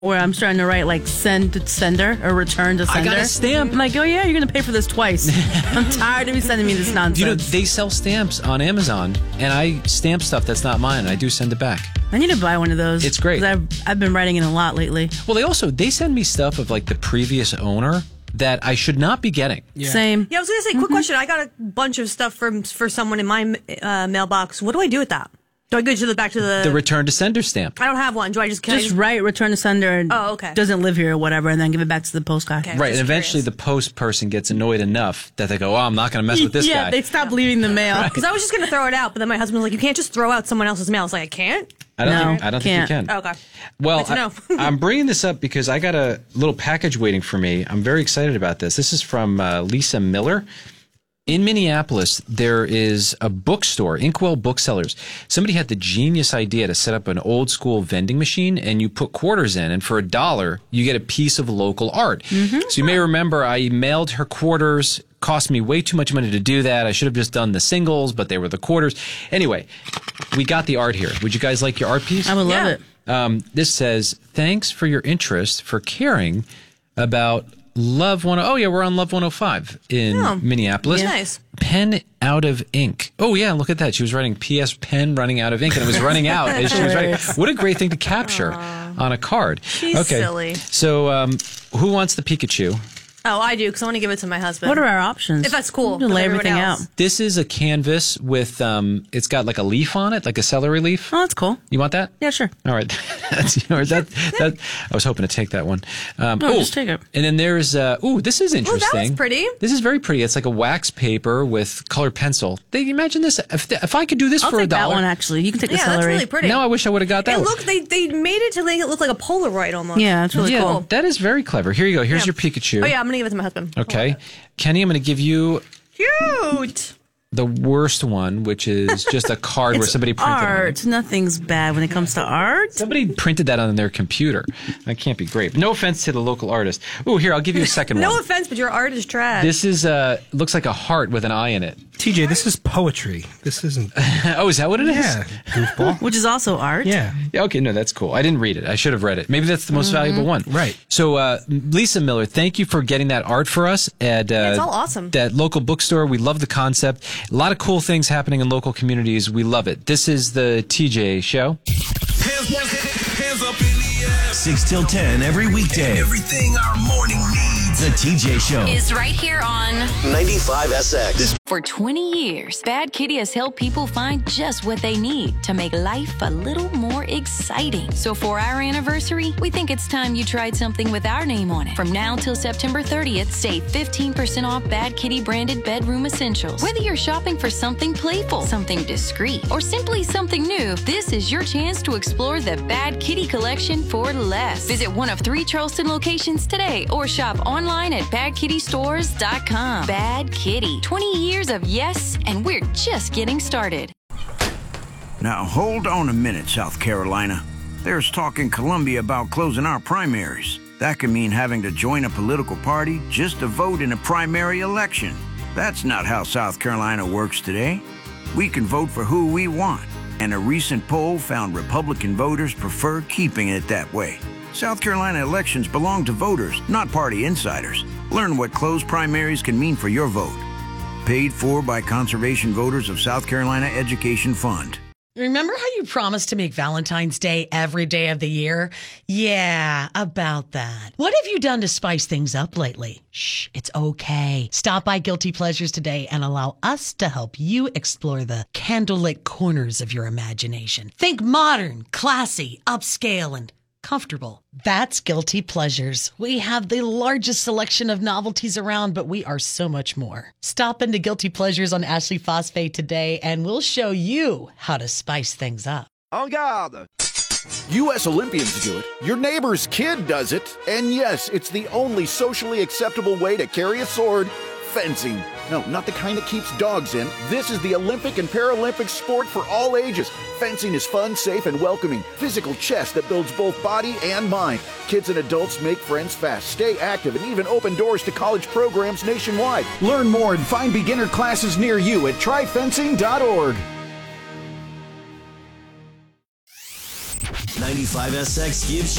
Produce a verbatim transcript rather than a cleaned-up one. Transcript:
where I'm starting to write like send to sender or return to sender. I got a stamp. I'm like, oh yeah, you're going to pay for this twice. I'm tired of you sending me this nonsense. You know, they sell stamps on Amazon, and I stamp stuff that's not mine, and I do send it back. I need to buy one of those. It's great. 'Cause I've, I've been writing it a lot lately. Well, they also, they send me stuff of like the previous owner that I should not be getting. Yeah. Same. Yeah, I was going to say, quick mm-hmm. question. I got a bunch of stuff from for someone in my uh, mailbox. What do I do with that? Do I go to the back to the... The return to sender stamp. I don't have one. Do I just... Can just, I just write return to sender and oh, okay. doesn't live here or whatever, and then give it back to the post guy. Okay, right, and eventually curious. the post person gets annoyed enough that they go, oh, I'm not going to mess with this yeah, guy. Yeah, they stop leaving the mail. Because I was just going to throw it out, but then my husband was like, you can't just throw out someone else's mail. I was like, I can't? I don't, no, think, I don't think you can. Oh, okay. Well, Good to know. I, I'm bringing this up because I got a little package waiting for me. I'm very excited about this. This is from uh, Lisa Miller. In Minneapolis, there is a bookstore, Inkwell Booksellers. Somebody had the genius idea to set up an old school vending machine, and you put quarters in, and for a dollar, you get a piece of local art. Mm-hmm. So you may remember I mailed her quarters. Cost me way too much money to do that. I should have just done the singles, but they were the quarters. Anyway, we got the art here. Would you guys like your art piece? I would yeah. love it. Um, this says, thanks for your interest, for caring about Love one. Oh yeah, we're on Love one oh five in oh, Minneapolis. Nice. Pen out of ink. Oh yeah, look at that. She was writing P S pen running out of ink, and it was running out as she was writing. What a great thing to capture Aww. On a card. She's okay. silly. So, um, who wants the Pikachu? Oh, I do, because I want to give it to my husband. What are our options? If that's cool. To lay everything else. out. This is a canvas with, um, it's got like a leaf on it, like a celery leaf. Oh, that's cool. You want that? Yeah, sure. All right. That's yours. That, that, I was hoping to take that one. Um, no, ooh, just take it. And then there's, uh, ooh, this is interesting. Oh, that was pretty. This is very pretty. It's like a wax paper with colored pencil. They, imagine this. If, if I could do this I'll for take a dollar. that one, actually. You can take yeah, the celery. that's really pretty. No, I wish I would have got that it one. Look, they, they made it to make it look like a Polaroid almost. Yeah, that's really yeah, cool. That is very clever. Here you go. Here's yeah. your Pikachu. Oh, yeah, I'm going to give it to my husband. Okay. Kenny, I'm going to give you Cute. the worst one, which is just a card where somebody printed art. on it. Nothing's bad when it comes to art. Somebody printed that on their computer. That can't be great. No offense to the local artist. Ooh, here, I'll give you a second no one. No offense, but your art is trash. This is, uh, looks like a heart with an eye in it. T J, this is poetry. This isn't... Oh, is that what it is? Yeah, goofball. Which is also art. Yeah. Yeah. Okay, no, that's cool. I didn't read it. I should have read it. Maybe that's the most mm-hmm. valuable one. Right. So, uh, Lisa Miller, thank you for getting that art for us at uh, yeah, it's all awesome. That local bookstore. We love the concept. A lot of cool things happening in local communities. We love it. This is the T J Show. Hands, hands up in the air. six till ten every weekday. Everything our morning needs. The T J Show is right here on ninety-five S X. For twenty years, Bad Kitty has helped people find just what they need to make life a little more exciting. So for our anniversary, we think it's time you tried something with our name on it. From now till September thirtieth, save fifteen percent off Bad Kitty branded bedroom essentials. Whether you're shopping for something playful, something discreet, or simply something new, this is your chance to explore the Bad Kitty collection for less. Visit one of three Charleston locations today or shop online at bad kitty stores dot com. Bad Kitty, twenty years of yes, and we're just getting started. Now, hold on a minute, South Carolina. There's talk in Columbia about closing our primaries. That could mean having to join a political party just to vote in a primary election. That's not how South Carolina works today. We can vote for who we want, and a recent poll found Republican voters prefer keeping it that way. South Carolina elections belong to voters, not party insiders. Learn what closed primaries can mean for your vote. Paid for by Conservation Voters of South Carolina Education Fund. Remember how you promised to make Valentine's Day every day of the year? Yeah, about that. What have you done to spice things up lately? Shh, it's okay. Stop by Guilty Pleasures today and allow us to help you explore the candlelit corners of your imagination. Think modern, classy, upscale, and comfortable. That's Guilty Pleasures. We have the largest selection of novelties around, but we are so much more. Stop into Guilty Pleasures on Ashley Phosphate today, and we'll show you how to spice things up. En garde! U S Olympians do it, your neighbor's kid does it, and yes, it's the only socially acceptable way to carry a sword: fencing. No, not the kind that keeps dogs in. This is the Olympic and Paralympic sport for all ages. Fencing is fun, safe, and welcoming. Physical chess that builds both body and mind. Kids and adults make friends fast, stay active, and even open doors to college programs nationwide. Learn more and find beginner classes near you at try fencing dot org. ninety-five S X gives you